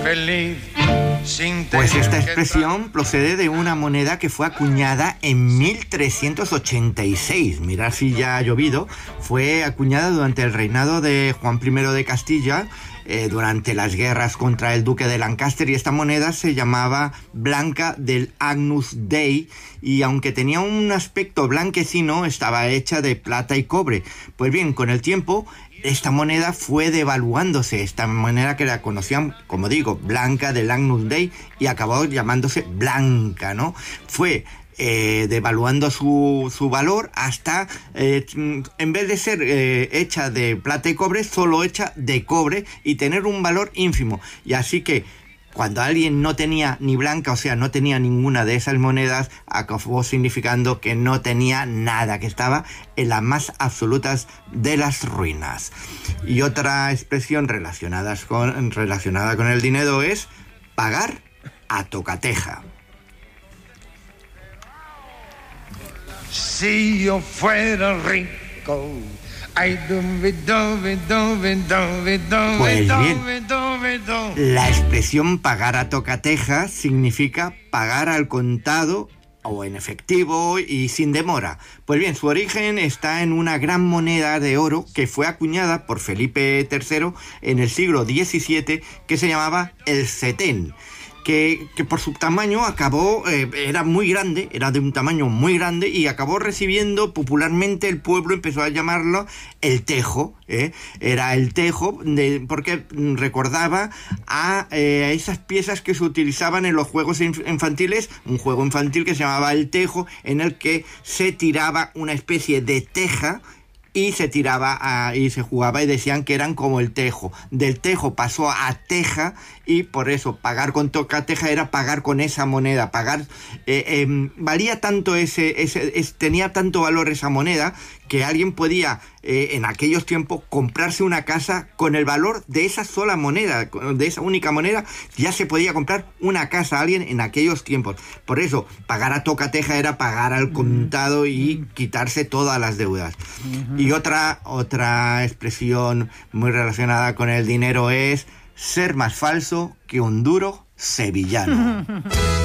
feliz. Pues esta expresión procede de una moneda que fue acuñada en 1386. Mirad si ya ha llovido. Fue acuñada durante el reinado de Juan I de Castilla, durante las guerras contra el duque de Lancaster, y esta moneda se llamaba Blanca del Agnus Dei, y aunque tenía un aspecto blanquecino, estaba hecha de plata y cobre. Pues bien, con el tiempo esta moneda fue devaluándose, esta moneda que la conocían, como digo, Blanca del Agnus Dei, y acabó llamándose blanca, ¿no? Fue devaluando su valor hasta, en vez de ser hecha de plata y cobre, solo hecha de cobre y tener un valor ínfimo. Y así que cuando alguien no tenía ni blanca, o sea, no tenía ninguna de esas monedas, acabó significando que no tenía nada, que estaba en las más absolutas de las ruinas. Y otra expresión relacionada con el dinero es pagar a tocateja. Si yo fuera rico, ay, pues bien, la expresión pagar a tocateja significa pagar al contado o en efectivo y sin demora. Pues bien, su origen está en una gran moneda de oro que fue acuñada por Felipe III en el siglo XVII, que se llamaba el setén. Que por su tamaño era muy grande, era de un tamaño muy grande, y acabó recibiendo popularmente, el pueblo empezó a llamarlo el tejo, era el tejo porque recordaba a esas piezas que se utilizaban en los juegos infantiles, un juego infantil que se llamaba el tejo, en el que se tiraba una especie de teja y se tiraba y se jugaba, y decían que eran como el tejo. Del tejo pasó a teja, y por eso pagar con tocateja era pagar con esa moneda. Valía tanto tenía tanto valor esa moneda, que alguien podía en aquellos tiempos comprarse una casa con el valor de esa sola moneda, de esa única moneda. Ya se podía comprar una casa a alguien en aquellos tiempos. Por eso pagar a tocateja era pagar al contado y quitarse todas las deudas. Y otra expresión muy relacionada con el dinero es ser más falso que un duro sevillano.